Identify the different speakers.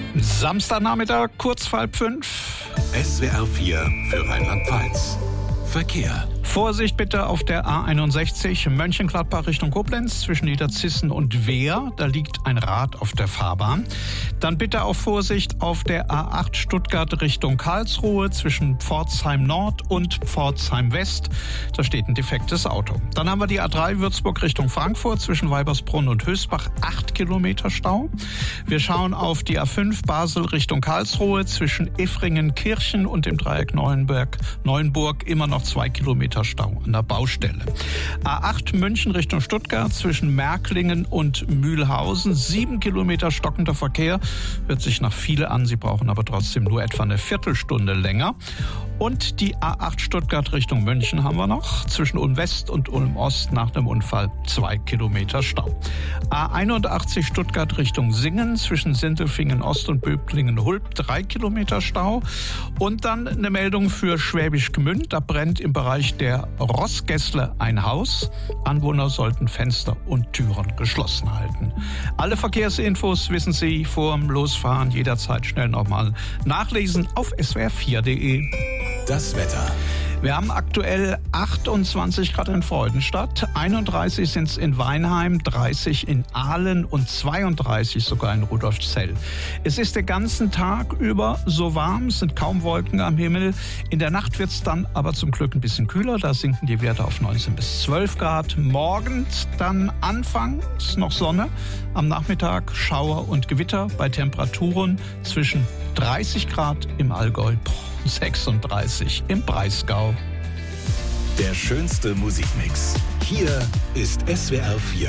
Speaker 1: Samstagnachmittag, kurz vor 5.
Speaker 2: SWR 4 für Rheinland-Pfalz. Verkehr.
Speaker 1: Vorsicht bitte auf der A61 Mönchengladbach Richtung Koblenz zwischen Niederzissen und Wehr. Da liegt ein Rad auf der Fahrbahn. Dann bitte auch Vorsicht auf der A8 Stuttgart Richtung Karlsruhe zwischen Pforzheim Nord und Pforzheim West. Da steht ein defektes Auto. Dann haben wir die A3 Würzburg Richtung Frankfurt zwischen Weibersbrunn und Hösbach. 8 Kilometer Stau. Wir schauen auf die A5 Basel Richtung Karlsruhe zwischen Effringen-Kirchen und dem Dreieck Neuenburg immer noch 2 Kilometer Stau an der Baustelle. A8 München Richtung Stuttgart zwischen Märklingen und Mühlhausen. 7 Kilometer stockender Verkehr. Hört sich nach viel an, Sie brauchen aber trotzdem nur etwa eine Viertelstunde länger. Und die A8 Stuttgart Richtung München haben wir noch. Zwischen Ulm West und Ulm Ost nach dem Unfall 2 Kilometer Stau. A81 Stuttgart Richtung Singen zwischen Sindelfingen Ost und Böblingen-Hulb 3 Kilometer Stau. Und dann eine Meldung für Schwäbisch Gmünd. Da brennt im Bereich der Rossgässle ein Haus. Anwohner sollten Fenster und Türen geschlossen halten. Alle Verkehrsinfos wissen Sie vor dem Losfahren jederzeit schnell nochmal nachlesen auf swr4.de.
Speaker 2: Das Wetter.
Speaker 1: Wir haben aktuell 28 Grad in Freudenstadt, 31 sind es in Weinheim, 30 in Aalen und 32 sogar in Rudolfzell. Es ist den ganzen Tag über so warm, es sind kaum Wolken am Himmel. In der Nacht wird es dann aber zum Glück ein bisschen kühler, da sinken die Werte auf 19 bis 12 Grad. Morgens dann anfangs noch Sonne, am Nachmittag Schauer und Gewitter bei Temperaturen zwischen 30 Grad im Allgäu, 36 im Breisgau.
Speaker 2: Der schönste Musikmix. Hier ist SWR 4